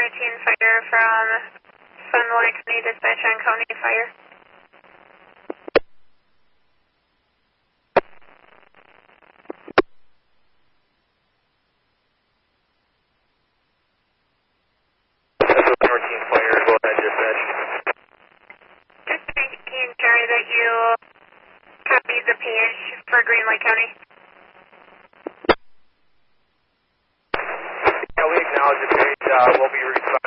routine fire from Fun Valley County Dispatch on County Fire. Routine fire, go ahead, dispatch. Just making sure that you copy the page for Green Lake County. Yeah, we acknowledge the page. We'll be responding.